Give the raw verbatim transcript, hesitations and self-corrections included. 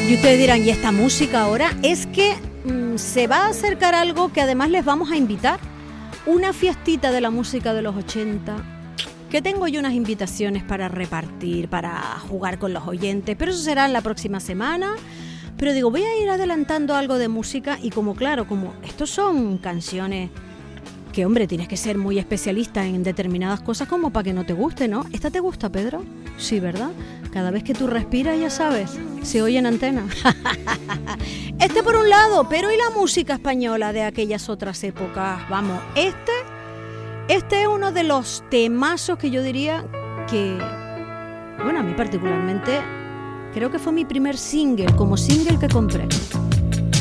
Y ustedes dirán, ¿y esta música ahora? Es que mmm, se va a acercar algo que además les vamos a invitar. Una fiestita de la música de los ochenta. Que tengo yo unas invitaciones para repartir, para jugar con los oyentes. Pero eso será en la próxima semana. Pero digo, voy a ir adelantando algo de música. Y como claro, como estos son canciones que, hombre, tienes que ser muy especialista en determinadas cosas como para que no te guste, ¿no? ¿Esta te gusta, Pedro? Sí, ¿verdad? Cada vez que tú respiras, ya sabes, se oye en antena. Este por un lado, pero ¿y la música española de aquellas otras épocas? Vamos, este, este es uno de los temazos que yo diría que, bueno, a mí particularmente, creo que fue mi primer single, como single que compré.